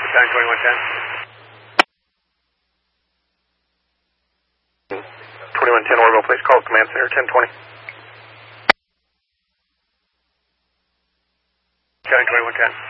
County 2110. 2110 Orville, please call Command Center 1020. County 2110.